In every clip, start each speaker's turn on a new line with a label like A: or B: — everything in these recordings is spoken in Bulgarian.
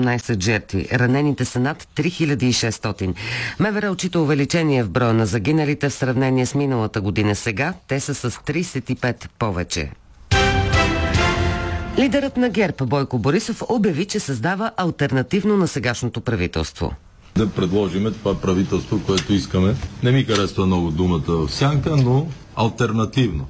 A: 18 жертви. Ранените са над 3600. МВР отчита увеличение в броя на загиналите в сравнение с миналата година. Сега те са с 35 повече. Лидерът на ГЕРБ Бойко Борисов обяви, че създава алтернативно на сегашното правителство.
B: Да предложим това правителство, което искаме. Не ми харесва много думата в сянка, но алтернативно.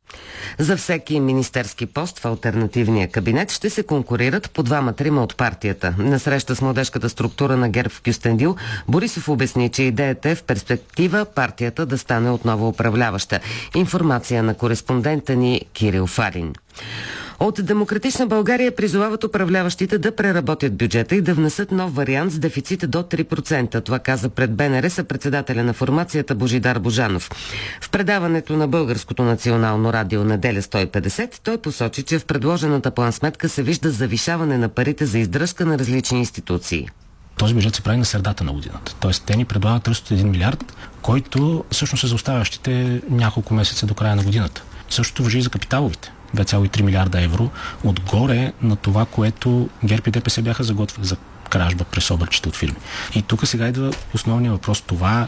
A: За всеки министерски пост в алтернативния кабинет ще се конкурират по 2-3 от партията. На среща с младежката структура на ГЕРБ в Кюстендил, Борисов обясни, че идеята е в перспектива партията да стане отново управляваща. Информация на кореспондента ни Кирил Фалин. От Демократична България призовават управляващите да преработят бюджета и да внесат нов вариант с дефицит до 3%. Това каза пред БНР съпредседателя на формацията Божидар Божанов. В предаването на Българското национално радио Неделя 150 той посочи, че в предложената план-сметка се вижда завишаване на парите за издръжка на различни институции.
C: Този бюджет се прави на средата на годината. Тоест те ни предлагат ръст от 1 милиард, който всъщност е за оставащите няколко месеца до края на годината. Същото важи и за капиталовите. 2,3 милиарда евро отгоре на това, което ГЕРБ и ДПС бяха заготвили за кражба през обърчета от фирми. И тук сега идва основния въпрос. Това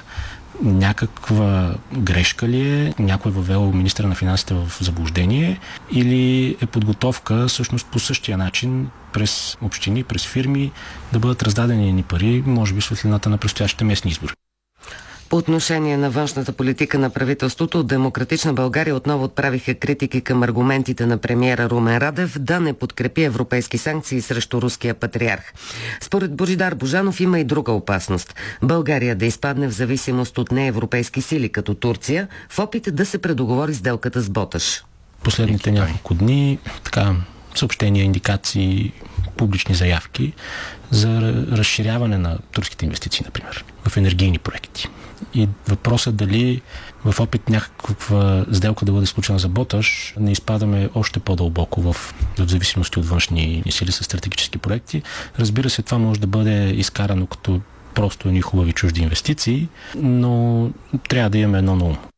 C: някаква грешка ли е? Някой въвел министъра на финансите в заблуждение или е подготовка всъщност по същия начин през общини, през фирми да бъдат раздадени ни пари, може би светлината на предстоящите местни избори?
A: По отношение на външната политика на правителството, от Демократична България отново отправиха критики към аргументите на премиера Румен Радев да не подкрепи европейски санкции срещу руския патриарх. Според Божидар Божанов има и друга опасност. България да изпадне в зависимост от неевропейски сили, като Турция, в опит да се предоговори сделката с Боташ.
C: Последните няколко дни съобщения, индикации, публични заявки за разширяване на турските инвестиции, например, в енергийни проекти. И въпросът дали в опит някаква сделка да бъде случена за Боташ, не изпадаме още по-дълбоко в зависимости от външни сили с стратегически проекти. Разбира се, това може да бъде изкарано като просто едни хубави чужди инвестиции, но трябва да имаме едно на ум.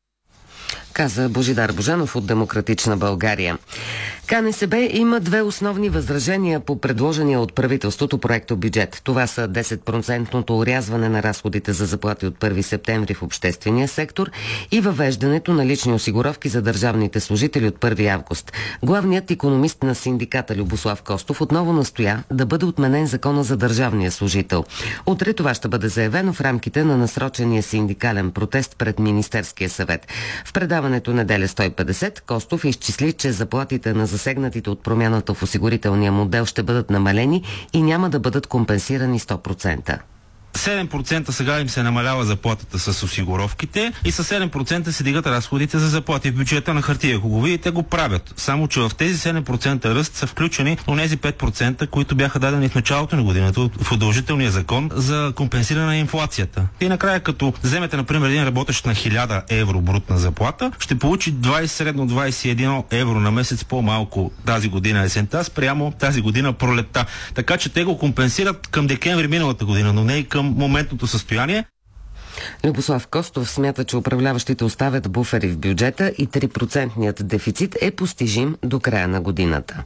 A: Каза Божидар Божанов от Демократична България. КНСБ има две основни възражения по предложения от правителството проектобюджет. Това са 10% урязване на разходите за заплати от 1 септември в обществения сектор и въвеждането на лични осигуровки за държавните служители от 1 август. Главният икономист на синдиката Любослав Костов отново настоя да бъде отменен закона за държавния служител. Утре това ще бъде заявено в рамките на насрочения синдикален протест пред Министерския съвет. В предаването Неделя 150 Костов изчисли, че заплатите на засегнатите от промяната в осигурителния модел ще бъдат намалени и няма да бъдат компенсирани 100%.
D: 7% сега им се намалява заплатата с осигуровките и с 7% се дигат разходите за заплати в бюджета на хартия. Ако го видите, го правят. Само, че в тези 7% ръст са включени онези 5%, които бяха дадени в началото на годината в удължителния закон за компенсиране на инфлацията. И накрая, като вземете, например, един работещ на 1000 евро брутна заплата, ще получи средно 21 евро на месец по-малко тази година есента, спрямо тази година пролетта. Така че те го компенсират към декември миналата година, но не и към моментното състояние.
A: Любослав Костов смята, че управляващите оставят буфери в бюджета и 3% дефицит е постижим до края на годината.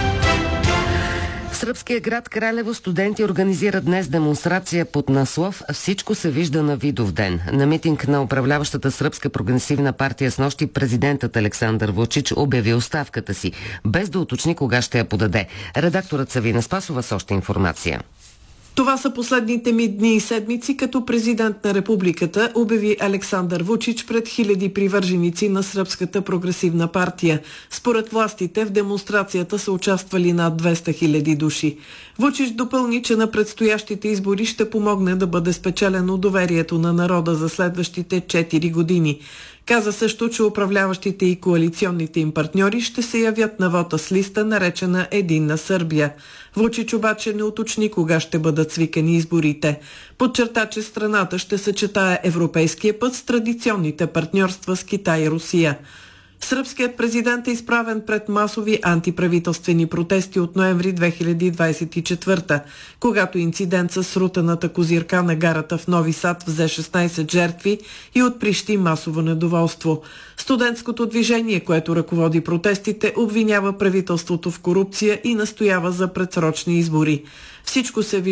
A: В сръбския град Кралево студенти организират днес демонстрация под наслов "Всичко се вижда на Видовден". На митинг на управляващата сръбска прогресивна партия снощи президентът Александър Вучич обяви оставката си, без да уточни кога ще я подаде. Редакторът Савина Спасова с още информация.
E: Това са последните ми дни и седмици, като президент на републиката, обяви Александър Вучич пред хиляди привърженици на Сръбската прогресивна партия. Според властите в демонстрацията са участвали над 200 хиляди души. Вучич допълни, че на предстоящите избори ще помогне да бъде спечелено доверието на народа за следващите 4 години. Каза също, че управляващите и коалиционните им партньори ще се явят на вота с листа, наречена "Единна Сърбия". Вучич обаче не уточни кога ще бъдат свикани изборите. Подчерта, че страната ще съчетае европейския път с традиционните партньорства с Китай и Русия. Сръбският президент е изправен пред масови антиправителствени протести от ноември 2024, когато инцидент с срутената козирка на гарата в Нови Сад взе 16 жертви и отприщи масово недоволство. Студентското движение, което ръководи протестите, обвинява правителството в корупция и настоява за предсрочни избори. Всичко се